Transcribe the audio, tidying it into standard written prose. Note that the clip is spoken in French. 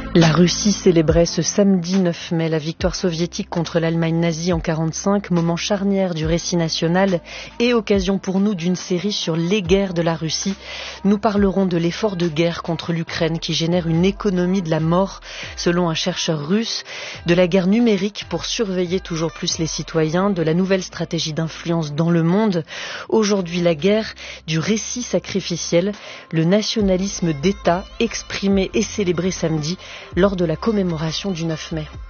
La Russie célébrait ce samedi 9 mai la victoire soviétique contre l'Allemagne nazie en 1945, moment charnière du récit national et occasion pour nous d'une série sur les guerres de la Russie. Nous parlerons de l'effort de guerre contre l'Ukraine qui génère une économie de la mort, selon un chercheur russe, de la guerre numérique pour surveiller toujours plus les citoyens, de la nouvelle stratégie d'influence dans le monde. Aujourd'hui, la guerre du récit sacrificiel, le nationalisme d'État exprimé et célébré samedi lors de la commémoration du 9 mai.